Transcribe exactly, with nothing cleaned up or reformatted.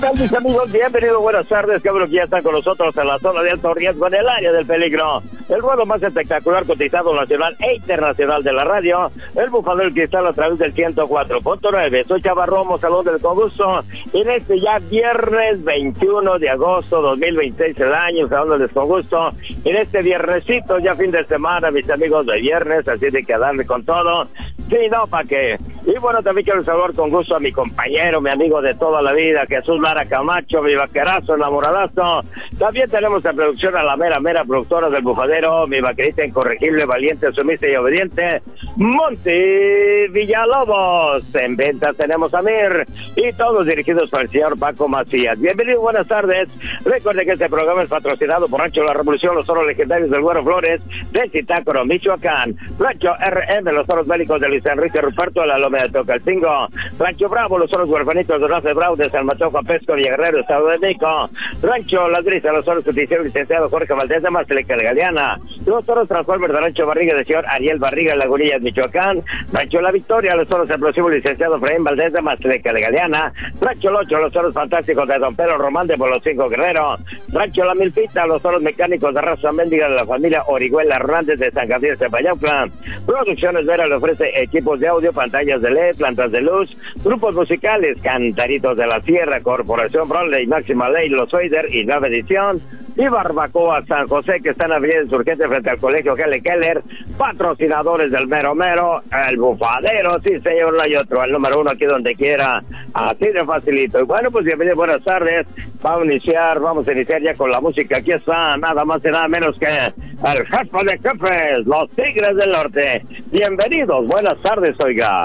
Mis amigos, bienvenidos, buenas tardes, cabrón, que ya están con nosotros en la zona de alto riesgo, en el área del peligro. El vuelo más espectacular, cotizado nacional e internacional de la radio, el Bufadero Cristal a través del ciento cuatro punto nueve. Soy Chava Romo, salón del con gusto, y en este ya viernes veintiuno de agosto dos mil veintiséis, el año, salón del con gusto, en este viernesito, ya fin de semana, mis amigos, de viernes, así de que a darle con todo. Sí, no, ¿para qué? Y bueno, también quiero saludar con gusto a mi compañero, mi amigo de toda la vida, Jesús Lara Camacho, mi vaquerazo, enamoradazo. También tenemos en producción a la mera, mera productora del Bufadero, mi vaquerita incorregible, valiente, sumisa y obediente, Monty Villalobos. En ventas tenemos a Mir, y todos dirigidos por el señor Paco Macías. Bienvenidos, buenas tardes. Recuerde que este programa es patrocinado por Rancho La Revolución, los toros legendarios del Güero Flores, de Zitácuaro, Michoacán. Rancho R M, los toros bélicos de Luis Enrique Ruperto, de la Loma de Tocalcingo. Rancho Bravo, los toros huerfanitos de Rafa Bravo, de San Mateo, Pesco y Guerrero, Estado de México. Rancho Las Grisas, los toros que hicieron el licenciado Jorge Valdés de Marceleca de Galeana. Los toros Transformers de Rancho Barriga, del señor Ariel Barriga, Lagunillas, Michoacán. Rancho La Victoria, los toros explosivos, licenciado Efraín Valdés de Marceleca de Galeana. Rancho Locho, los toros fantásticos de Don Pedro Román de Boloscingo, Guerrero. Rancho La Milpita, los toros mecánicos de raza mendiga de la familia Orihuela Hernández de San Gabriel de Payaucla. Producciones Vera le ofrece equipos de audio, pantallas de L E D, plantas de luz, grupos musicales, Cantaritos de la Sierra, Corporación Brownlee, Máxima Ley, Los Oider y Nueva Edición, y Barbacoa San José, que están en Avenida Insurgente frente al Colegio Helle Keller, patrocinadores del Mero Mero, el Bufadero, sí señor, no hay otro, el número uno aquí donde quiera, así de facilito. Y bueno, pues bienvenidos, buenas tardes, vamos a iniciar, vamos a iniciar ya con la música. Aquí está nada más y nada menos que el jefe de jefes, los Tigres del Norte. Bienvenidos, buenas tardes, oiga.